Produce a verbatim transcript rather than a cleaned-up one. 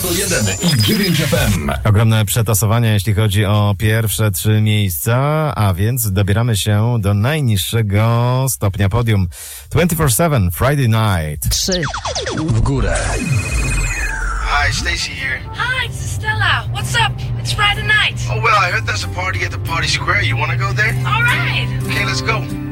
jeden i dziewięć F M. Ogromne przetasowanie, jeśli chodzi o pierwsze trzy miejsca, a więc dobieramy się do najniższego stopnia podium. dwadzieścia cztery siedem Friday Night. trzy. W górę. Hi, Stacy here. Hi, this is Stella. What's up? It's Friday night. Oh, well, I heard there's a party at the Party Square. You want to go there? All right. Okay, let's go.